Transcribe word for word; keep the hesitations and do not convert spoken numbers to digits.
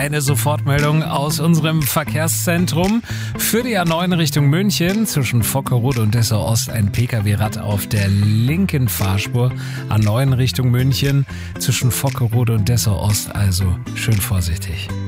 eine Sofortmeldung aus unserem Verkehrszentrum. Für die A neun Richtung München zwischen Vockerode und Dessau Ost ein Pkw-Rad auf der linken Fahrspur. A neun Richtung München zwischen Vockerode und Dessau Ost, also schön vorsichtig.